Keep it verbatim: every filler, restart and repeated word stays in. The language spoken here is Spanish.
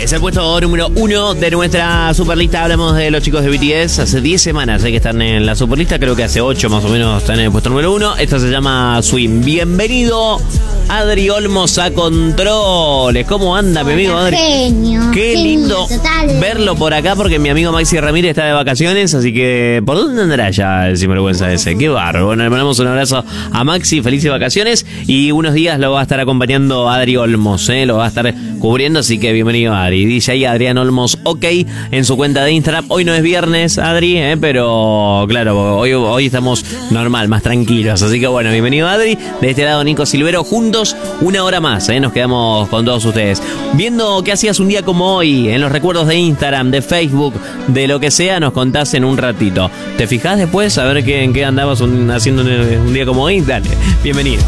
Es el puesto número uno de nuestra superlista. Hablamos de los chicos de B T S. Hace diez semanas eh, que están en la superlista. Creo que hace ocho más o menos están en el puesto número uno. Esta se llama Swim. Bienvenido, Adri Olmos, a Controles. ¿Cómo anda, mi amigo Adri? Genio. Qué genio, lindo total. verlo por acá porque mi amigo Maxi Ramírez está de vacaciones. Así que, ¿por dónde andará ya el sinvergüenza ese? Qué barro. Bueno, le mandamos un abrazo a Maxi. Felices vacaciones. Y unos días lo va a estar acompañando Adri Olmos. Eh, lo va a estar cubriendo. Así que bienvenido, Adri. Dice ahí Adrián Olmos, ok, en su cuenta de Instagram. Hoy no es viernes, Adri, eh, pero claro, hoy, hoy estamos normal, más tranquilos. Así que bueno, bienvenido, Adri. De este lado, Nico Silvero. Juntos, una hora más, eh, nos quedamos con todos ustedes. Viendo qué hacías un día como hoy, en los recuerdos de Instagram, de Facebook, de lo que sea, nos contás en un ratito. ¿Te fijás después a ver qué, en qué andabas un, haciendo un, un día como hoy? Dale, bienvenido.